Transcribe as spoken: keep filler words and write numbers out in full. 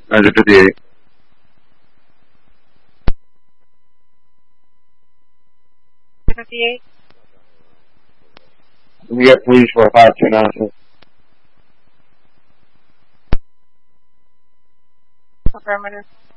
nineteen fifty-eight. fifty-eight. We get police for a five two nine. Affirmative.